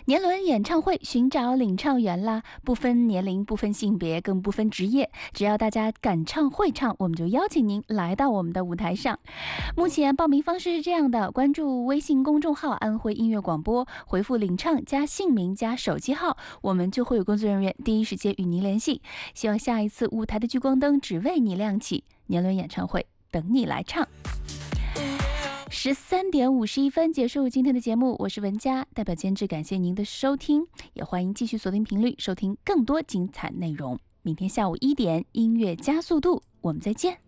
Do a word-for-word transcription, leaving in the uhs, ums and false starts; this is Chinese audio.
年轮演唱会寻找领唱员啦，不分年龄，不分性别，更不分职业，只要大家敢唱会唱，我们就邀请您来到我们的舞台上。目前报名方式是这样的：关注微信公众号安徽音乐广播，回复领唱加姓名加手机号，我们就会有工作人员第一时间与您联系。希望下一次舞台的聚光灯只为你亮起，年轮演唱会等你来唱。十三点五十一分结束今天的节目，我是文佳，代表监制感谢您的收听，也欢迎继续锁定频率收听更多精彩内容。明天下午一点音乐加速度，我们再见。